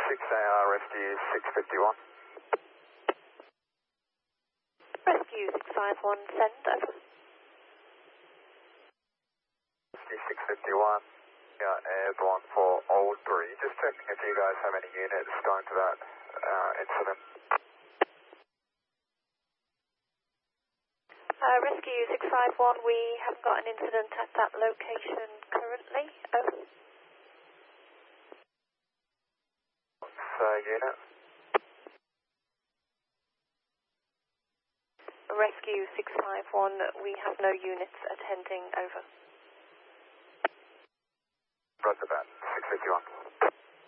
6AR Rescue 651. Rescue 651, send over. Rescue 651, yeah, airborne for Oldbury. Just checking if you guys have any units going to that incident. Rescue 651, we haven't got an incident at that location currently. Over. Unit? Rescue 651, we have no units attending, over. Roger that, 651.